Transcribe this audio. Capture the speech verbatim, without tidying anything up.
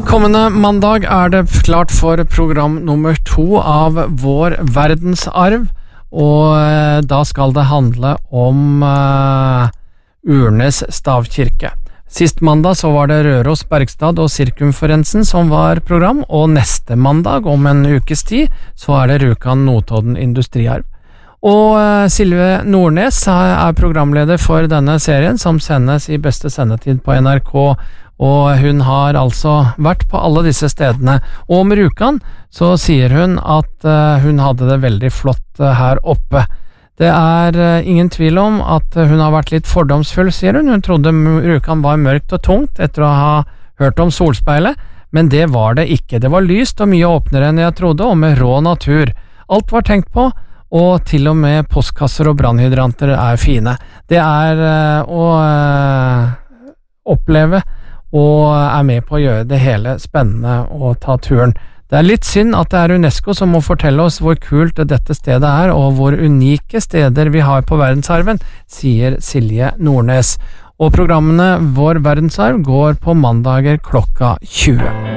Kommende mandag er det klart for program nummer to av Vår verdensarv, og da skal det handle om uh, Urnes stavkirke. Sist mandag så var det Røros, Bergstad og Sirkumferensen som var program, og neste mandag om en ukes tid så er det Rjukan Notodden industriarv. Og uh, Silje Nordnes er programleder for denne serien som sendes i beste sendetid på N R K, og hun har altså vært på alle disse stedene. Og om Rjukan så sier hun at uh, hun hadde det veldig flott uh, her oppe. Det er uh, ingen tvil om at uh, hun har vært litt fordomsfull, sier hun. Hun trodde Rjukan var mørkt og tungt etter å ha hørt om solspeilet, men det var det ikke. Det var lyst og mye åpnere enn jeg trodde, og med rå natur. Alt var tenkt på, og til og med postkasser og brannhydranter er fine. Det er uh, å uh, oppleve og er med på å gjøre det hele spennende å ta turen. Det er litt synd at det er UNESCO som må fortelle oss hvor kult dette stedet er, og hvor unike steder vi har på verdensarven, sier Silje Nordnes. Og programmene Vår verdensarv går på mandager klokka tjue.